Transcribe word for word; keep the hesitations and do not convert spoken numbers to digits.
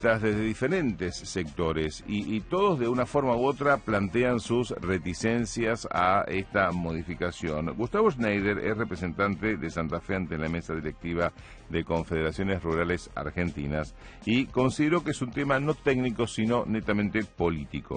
desde diferentes sectores y, y todos de una forma u otra plantean sus reticencias a esta modificación. Gustavo Schneider es representante de Santa Fe ante la mesa directiva de Confederaciones Rurales Argentinas y consideró que es un tema no técnico sino netamente político.